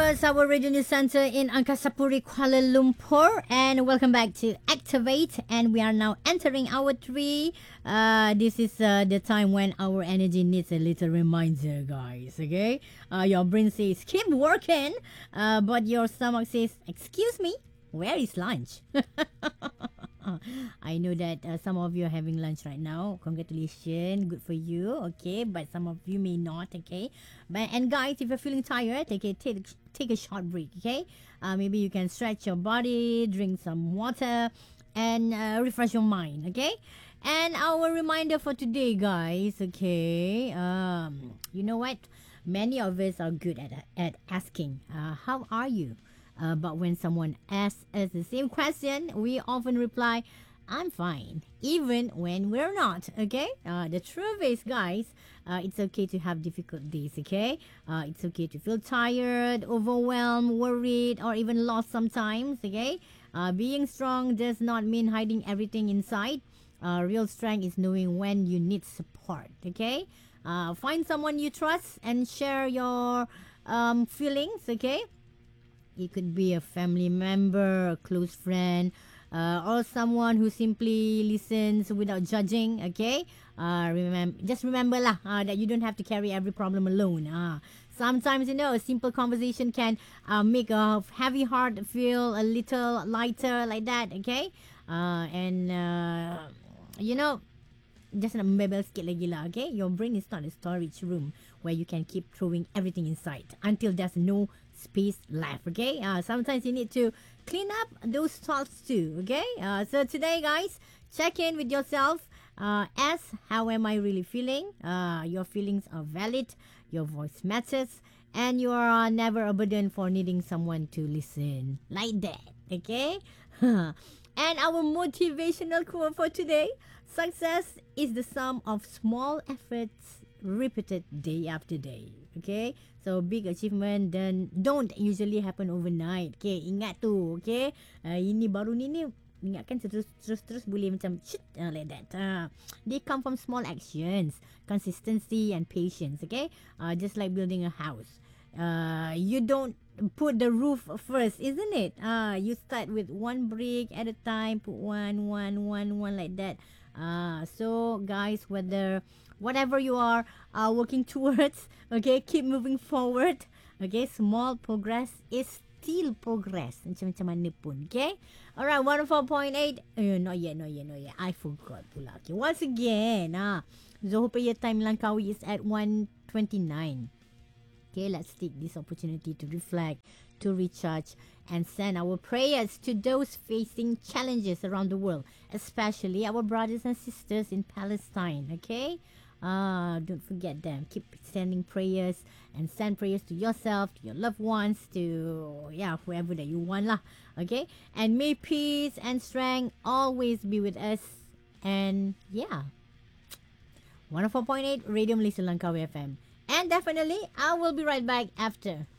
was our radio news center in Angkasa Puri, Kuala Lumpur, and welcome back to Activate. And we are now entering hour 3. This is the time when our energy needs a little reminder, guys. Okay, your brain says keep working, but your stomach says, "Excuse me, where is lunch?" I know that some of you are having lunch right now. Congratulations, good for you. Okay, but some of you may not. Okay, and guys, if you're feeling tired, okay, take a short break. Okay, maybe you can stretch your body, drink some water, and refresh your mind. Okay, and our reminder for today, guys. Okay, you know what? Many of us are good at asking, "How are you?" But when someone asks us the same question, we often reply, "I'm fine," even when we're not. Okay? The truth is, guys, it's okay to have difficult days. Okay? It's okay to feel tired, overwhelmed, worried, or even lost sometimes. Okay? Being strong does not mean hiding everything inside. Real strength is knowing when you need support. Okay? Find someone you trust and share your feelings. Okay? It could be a family member, a close friend, or someone who simply listens without judging. Okay, just remember lah that you don't have to carry every problem alone. Sometimes a simple conversation can make a heavy heart feel a little lighter, like that. Okay, and you know just nak membebel sikit lagi lah, okay? Your brain is not a storage room where you can keep throwing everything inside until there's no space left, okay? Sometimes you need to clean up those thoughts too, okay? So today, guys, check in with yourself. Ask, how am I really feeling? Your feelings are valid. Your voice matters. And you are never a burden for needing someone to listen. Like that, okay? And our motivational quote for today: success is the sum of small efforts repeated day after day. Okay, so big achievement don't usually happen overnight. Okay, ingat tu. Okay, ini baru ni ingatkan terus boleh macam shit, like that. They come from small actions, consistency and patience. Okay, just like building a house. You don't put the roof first, isn't it? You start with one brick at a time, put one like that. So guys, whatever you are working towards, okay, keep moving forward. Okay, small progress is still progress. Macam mana pun, okay? Alright, 104.8. Not yet. I forgot pula. Okay, once again, Johor Bahru time Langkawi is at 1:29. Okay, let's take this opportunity to reflect, to recharge, and send our prayers to those facing challenges around the world, especially our brothers and sisters in Palestine. Okay, don't forget them. Keep sending prayers and send prayers to yourself, to your loved ones, to whoever that you want lah. Okay, and may peace and strength always be with us. And 104.8 Radio Malaysia Langkawi FM. And definitely, I will be right back after